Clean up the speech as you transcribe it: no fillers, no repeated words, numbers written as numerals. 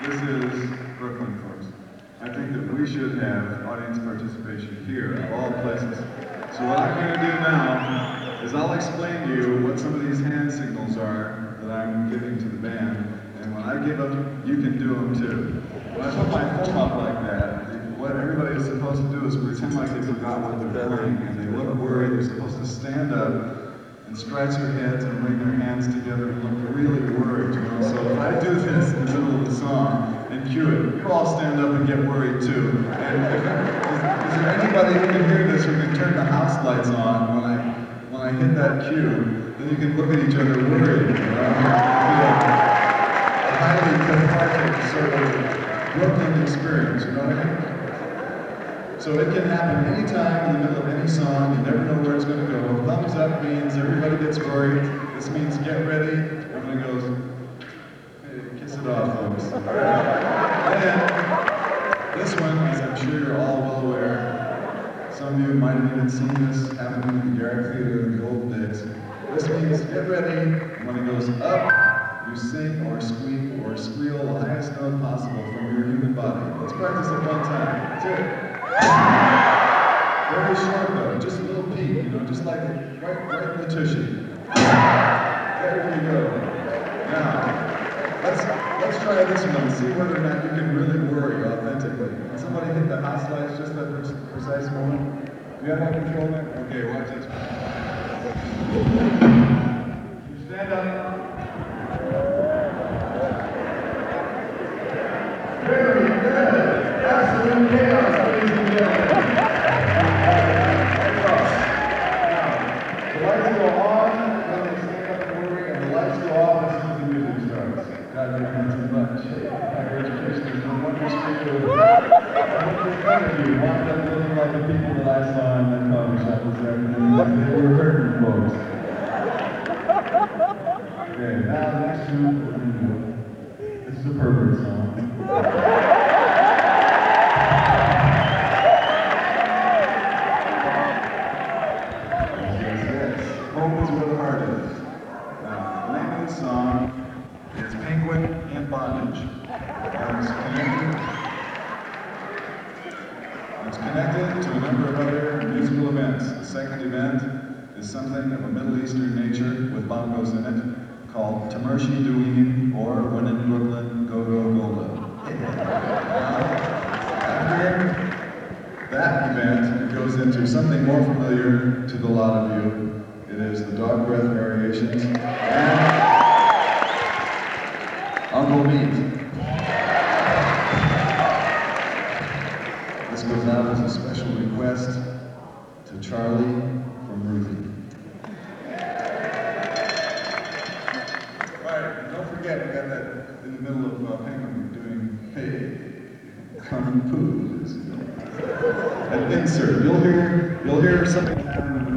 This is Brooklyn, folks. I think that we should have audience participation here, of all places. So what I'm going to do now is I'll explain to you what some of these hand signals are that I'm giving to the band, and when I give them, you can do them too. When I put my phone up like that, what everybody is supposed to do is pretend like they forgot what they're playing, and they look worried. They're supposed to stand up and scratch their heads and bring their hands together and look really worried, you know. So if I do this in the middle of the song and cue it, you all stand up and get worried too. And is there anybody who can hear this who can turn the house lights on when I hit that cue? Then you can look at each other worried, you know. A highly cathartic sort of Brooklyn experience, you know what I mean? So it can happen anytime in the middle of any song. You never know where it's going to go. Thumbs up means everybody gets worried. This means get ready. Everybody goes, hey, kiss it off, folks. And this one, as I'm sure you're all well aware, some of you might have even seen this happen in the Garrick Theater in the old days. This means get ready. When it goes up, you sing or squeak or squeal the highest note possible from your human body. Let's practice it one time. That's it. Very short though, just a little peak, you know, just like right in the tushy. There you go. Now, let's try this one and see whether or not you can really worry authentically. Can somebody hit the house lights just at this precise moment? Do you have that control there? Okay, watch this. You stand up. Very good. Absolute chaos, ladies and gentlemen. The lights go on when they stand up and worry, and the lights go off as soon as the music starts. God, you're doing too much. Higher education is no wonder speaker. In front of you wound up looking like the people that I saw in that coffee shop this afternoon. They were hurting folks. Okay, now the next one we're going to do. This is a pervert song. Home is where the heart is. Now, the name of the song is Penguin in Bondage. And it's connected to a number of other musical events. The second event is something of a Middle Eastern nature with bongos in it called Tamershi Duin, or When in Brooklyn, Go Go Gola. After that event, it goes into something more familiar to the lot of you. It is the Dog Breath Variations and Uncle Meat. This goes out as a special request to Charlie from Ruthie. Alright, don't forget, we got that in the middle of Penguin doing, hey, Kung Fu. An insert. You'll hear something happen.